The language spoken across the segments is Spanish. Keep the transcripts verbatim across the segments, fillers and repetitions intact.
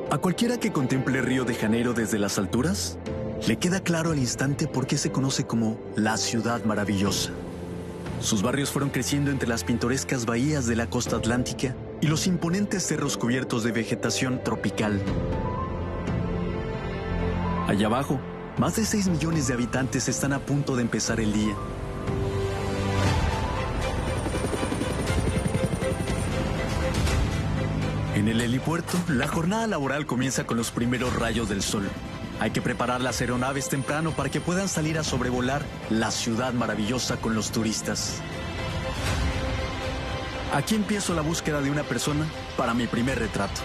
A cualquiera que contemple Río de Janeiro desde las alturas, le queda claro al instante por qué se conoce como la ciudad maravillosa. Sus barrios fueron creciendo entre las pintorescas bahías de la costa atlántica y los imponentes cerros cubiertos de vegetación tropical. Allá abajo, más de seis millones de habitantes están a punto de empezar el día. En el helipuerto, la jornada laboral comienza con los primeros rayos del sol. Hay que preparar las aeronaves temprano para que puedan salir a sobrevolar la ciudad maravillosa con los turistas. Aquí empiezo la búsqueda de una persona para mi primer retrato.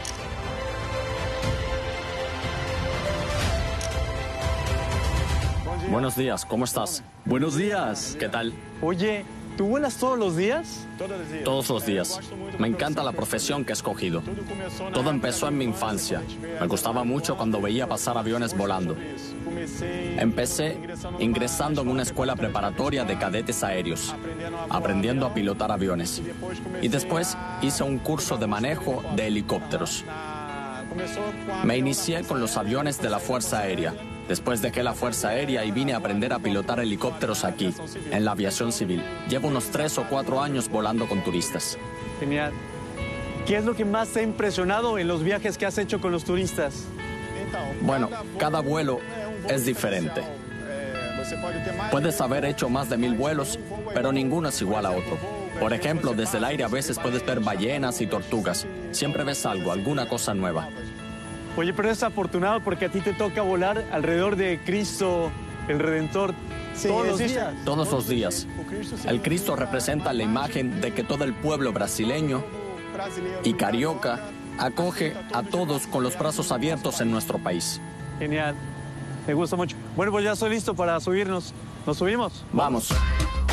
Buenos días, ¿cómo estás? Buenos días. ¿Qué tal? Oye, ¿tú vuelas todos los días? Todos los días. Me encanta la profesión que he escogido. Todo empezó en mi infancia. Me gustaba mucho cuando veía pasar aviones volando. Empecé ingresando en una escuela preparatoria de cadetes aéreos, aprendiendo a pilotar aviones. Y después hice un curso de manejo de helicópteros. Me inicié con los aviones de la Fuerza Aérea. Después dejé la Fuerza Aérea y vine a aprender a pilotar helicópteros aquí, en la aviación civil. Llevo unos tres o cuatro años volando con turistas. Genial. ¿Qué es lo que más te ha impresionado en los viajes que has hecho con los turistas? Bueno, cada vuelo es diferente. Puedes haber hecho más de mil vuelos, pero ninguno es igual a otro. Por ejemplo, desde el aire a veces puedes ver ballenas y tortugas. Siempre ves algo, alguna cosa nueva. Oye, pero eres afortunado porque a ti te toca volar alrededor de Cristo, el Redentor, sí, todos los días. Todos los días. El Cristo representa la imagen de que todo el pueblo brasileño y carioca acoge a todos con los brazos abiertos en nuestro país. Genial. Me gusta mucho. Bueno, pues ya estoy listo para subirnos. ¿Nos subimos? Vamos.